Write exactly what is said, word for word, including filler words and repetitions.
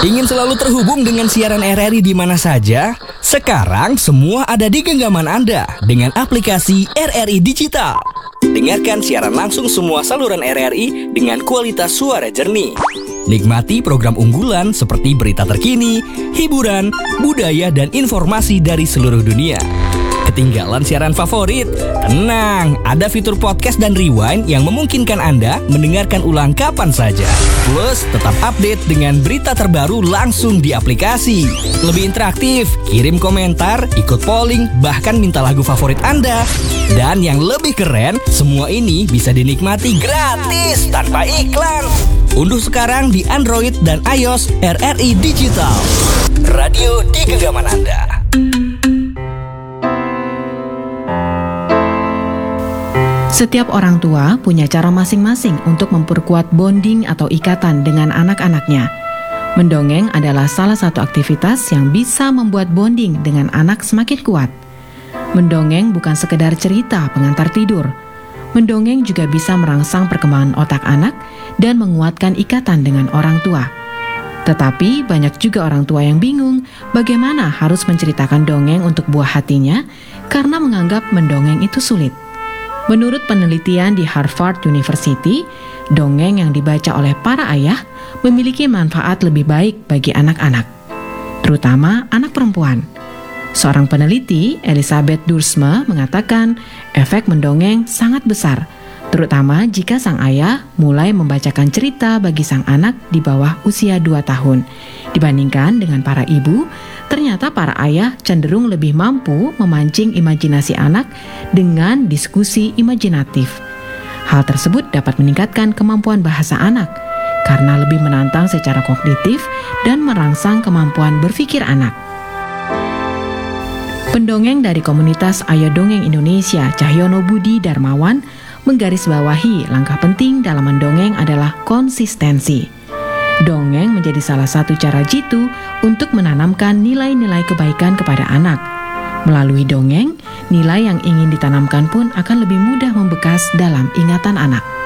Ingin selalu terhubung dengan siaran R R I di mana saja? Sekarang semua ada di genggaman Anda dengan aplikasi R R I Digital. Dengarkan siaran langsung semua saluran R R I dengan kualitas suara jernih. Nikmati program unggulan seperti berita terkini, hiburan, budaya, dan informasi dari seluruh dunia. Ketinggalan siaran favorit? Tenang, ada fitur podcast dan rewind yang memungkinkan Anda mendengarkan ulang kapan saja. Plus, tetap update dengan berita terbaru langsung di aplikasi. Lebih interaktif, kirim komentar, ikut polling, bahkan minta lagu favorit Anda. Dan yang lebih keren, semua ini bisa dinikmati gratis tanpa iklan. Unduh sekarang di Android dan iOS R R I Digital. Radio di genggaman Anda. Setiap orang tua punya cara masing-masing untuk memperkuat bonding atau ikatan dengan anak-anaknya. Mendongeng adalah salah satu aktivitas yang bisa membuat bonding dengan anak semakin kuat. Mendongeng bukan sekedar cerita pengantar tidur. Mendongeng juga bisa merangsang perkembangan otak anak dan menguatkan ikatan dengan orang tua. Tetapi banyak juga orang tua yang bingung bagaimana harus menceritakan dongeng untuk buah hatinya karena menganggap mendongeng itu sulit. Menurut penelitian di Harvard University, dongeng yang dibaca oleh para ayah memiliki manfaat lebih baik bagi anak-anak, terutama anak perempuan. Seorang peneliti, Elizabeth Duursma, mengatakan efek mendongeng sangat besar, terutama jika sang ayah mulai membacakan cerita bagi sang anak di bawah usia dua tahun. Dibandingkan dengan para ibu, ternyata para ayah cenderung lebih mampu memancing imajinasi anak dengan diskusi imajinatif. Hal tersebut dapat meningkatkan kemampuan bahasa anak karena lebih menantang secara kognitif dan merangsang kemampuan berpikir anak. Pendongeng dari komunitas Ayo Dongeng Indonesia, Cahyono Budi Darmawan, menggarisbawahi langkah penting dalam mendongeng adalah konsistensi. Dongeng menjadi salah satu cara jitu untuk menanamkan nilai-nilai kebaikan kepada anak. Melalui dongeng, nilai yang ingin ditanamkan pun akan lebih mudah membekas dalam ingatan anak.